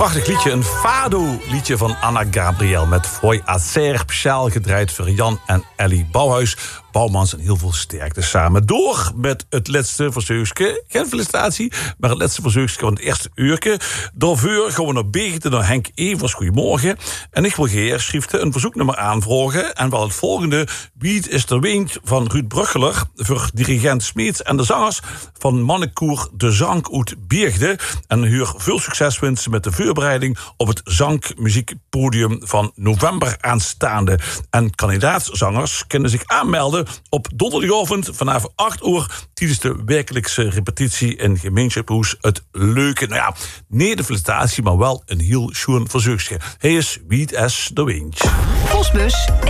Prachtig liedje, een fado-liedje van Anna Gabriel met Foy Acer, speciaal gedraaid voor Jan en Ellie Bouwhuis. Bouwmans en heel veel sterkte samen. Door met het laatste verzoekje. Geen felicitatie, maar het laatste verzoekje van het eerste uurtje. Daarvoor gaan we naar Begeten, naar Henk Evers. Goedemorgen. En ik wil geheer schrieften een verzoeknummer aanvragen. En wel het volgende. Wie is de wind van Ruud Bruggeler voor dirigent Smeets en de zangers van mannenkoer De Zang uit Beegde. En huur veel succes wensen met de voorbereiding op het zangmuziekpodium van november aanstaande. En kandidaatzangers kunnen zich aanmelden op donderdagavond vanaf 8 uur tijdens de wekelijkse repetitie in gemeenschapshuis Het Leuke. Nou ja, niet de felicitatie, maar wel een heel schoon verzoekje. Hij is Wie is de wind. Postbus